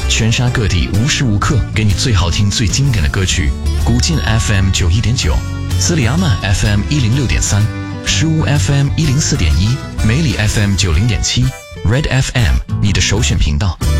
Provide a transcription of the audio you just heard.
全沙各地无时无刻给你最好听、最经典的歌曲。古晋 FM 91.9，斯里阿曼 FM 106.3，石屋 FM 104.1，梅里 FM 90.7，Red FM 你的首选频道。